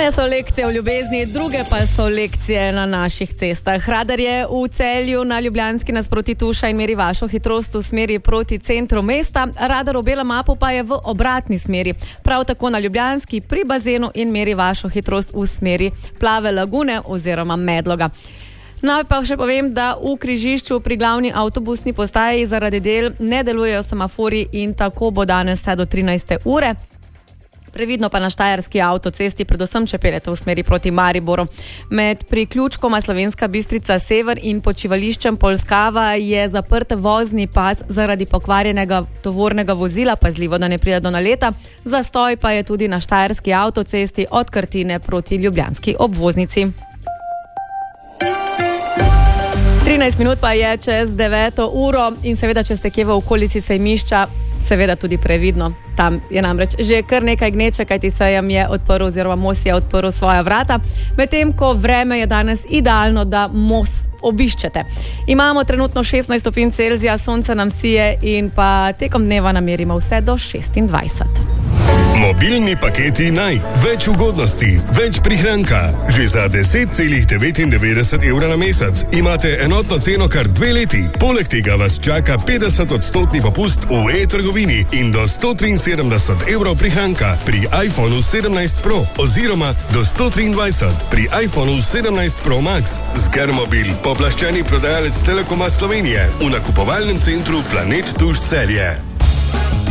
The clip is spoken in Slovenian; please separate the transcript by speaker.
Speaker 1: Ene so lekcije v ljubezni, druge pa so lekcije na naših cestah. Radar je v Celju na Ljubljanski nasproti Tuša in meri vašo hitrost v smeri proti centru mesta. Radar v belem mapu pa je v obratni smeri. Prav tako na Ljubljanski pri bazenu in meri vašo hitrost v smeri Plave lagune oziroma Medloga. Naj pa še povem, da v križišču pri glavni avtobusni postaji zaradi del ne delujejo semafori in tako bo danes vse do 13. ure. Previdno pa na štajerski avtocesti, predvsem če peljete v smeri proti Mariboru. Med priključkoma Slovenska Bistrica Sever in počivališčem Polskava je zaprt vozni pas zaradi pokvarjenega tovornega vozila, pazljivo, da ne pride do naleta. Zastoj pa je tudi na štajerski avtocesti od Krtine proti ljubljanski obvoznici. 13 minut pa je čez 9. uro in seveda, če ste kje v okolici sejmišča, seveda tudi previdno. Tam je namreč že kar nekaj gneče, kajti sejem je odprl oziroma most je odprl svoja vrata, medtem ko vreme je danes idealno, da most obiščete. Imamo trenutno 16 stopinj Celzija, sonce nam sije in pa tekom dneva namerimo vse do 26.
Speaker 2: Mobilni paketi Naj. Več ugodnosti, več prihranka. Že za 10,99 evra na mesec imate enotno ceno kar 2 leti. Poleg tega vas čaka 50% popust v e-trgovini in do 173 evrov prihranka pri iPhonu 17 Pro oziroma do 123 pri iPhonu 17 Pro Max. Sgermobil, poplaščeni prodajalec Telekoma Slovenije v nakupovalnem centru Planet Tuš Celje.